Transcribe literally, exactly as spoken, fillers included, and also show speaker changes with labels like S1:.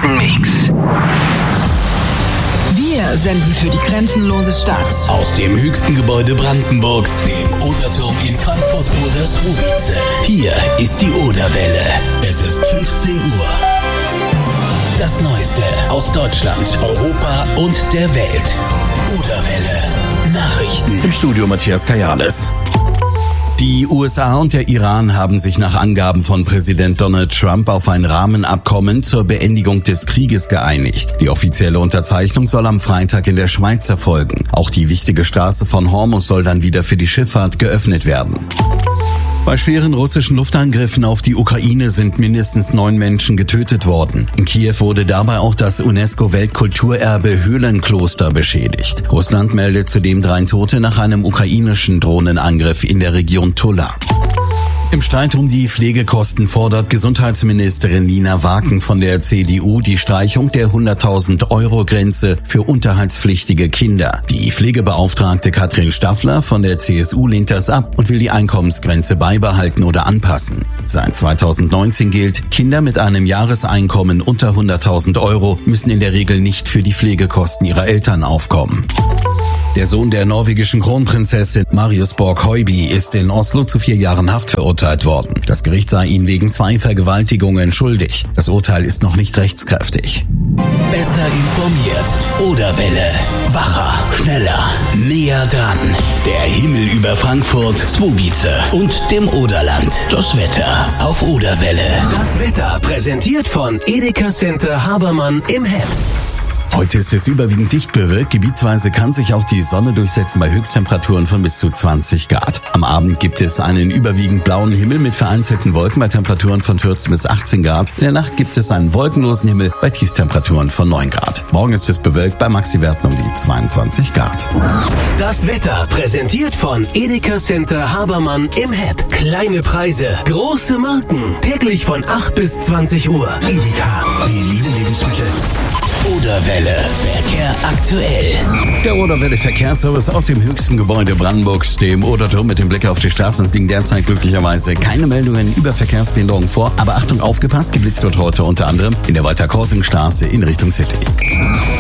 S1: besten Mix.
S2: Wir senden für die grenzenlose Stadt.
S3: Aus dem höchsten Gebäude Brandenburgs, dem Oderturm in Frankfurt oder Słubice. Hier ist die Oderwelle. Es ist fünfzehn Uhr. Das Neueste aus Deutschland, Europa und der Welt. Oderwelle Nachrichten.
S4: Im Studio Matthias Kajales. Die U S A und der Iran haben sich nach Angaben von Präsident Donald Trump auf ein Rahmenabkommen zur Beendigung des Krieges geeinigt. Die offizielle Unterzeichnung soll am Freitag in der Schweiz erfolgen. Auch die wichtige Straße von Hormuz soll dann wieder für die Schifffahrt geöffnet werden. Bei schweren russischen Luftangriffen auf die Ukraine sind mindestens neun Menschen getötet worden. In Kiew wurde dabei auch das UNESCO-Weltkulturerbe Höhlenkloster beschädigt. Russland meldet zudem drei Tote nach einem ukrainischen Drohnenangriff in der Region Tula. Im Streit um die Pflegekosten fordert Gesundheitsministerin Nina Waken von der C D U die Streichung der hunderttausend Euro Grenze für unterhaltspflichtige Kinder. Die Pflegebeauftragte Katrin Staffler von der C S U lehnt das ab und will die Einkommensgrenze beibehalten oder anpassen. Seit zweitausendneunzehn gilt, Kinder mit einem Jahreseinkommen unter hunderttausend Euro müssen in der Regel nicht für die Pflegekosten ihrer Eltern aufkommen. Der Sohn der norwegischen Kronprinzessin Marius Borg-Høiby ist in Oslo zu vier Jahren Haft verurteilt worden. Das Gericht sah ihn wegen zwei Vergewaltigungen schuldig. Das Urteil ist noch nicht rechtskräftig.
S3: Besser informiert. Oderwelle. Wacher, schneller, näher dran. Der Himmel über Frankfurt, Słubice und dem Oderland. Das Wetter auf Oderwelle.
S1: Das Wetter präsentiert von Edeka Center Habermann im Hepp.
S4: Heute ist es überwiegend dicht bewölkt. Gebietsweise kann sich auch die Sonne durchsetzen bei Höchsttemperaturen von bis zu zwanzig Grad. Am Abend gibt es einen überwiegend blauen Himmel mit vereinzelten Wolken bei Temperaturen von vierzehn bis achtzehn Grad. In der Nacht gibt es einen wolkenlosen Himmel bei Tiefstemperaturen von neun Grad. Morgen ist es bewölkt bei Maxiwerten um die zweiundzwanzig Grad.
S1: Das Wetter präsentiert von Edeka Center Habermann im Hepp. Kleine Preise, große Marken. Täglich von acht bis zwanzig Uhr. Edeka, wir lieben Lebensmittel.
S3: Oderwelle. Verkehr aktuell.
S4: Der Oderwelle Verkehrsservice aus dem höchsten Gebäude Brandenburgs, dem Oderturm mit dem Blick auf die Straßen. Es liegen derzeit glücklicherweise keine Meldungen über Verkehrsbehinderungen vor. Aber Achtung, aufgepasst, geblitzt wird heute unter anderem in der Walter-Korsing-Straße in Richtung City.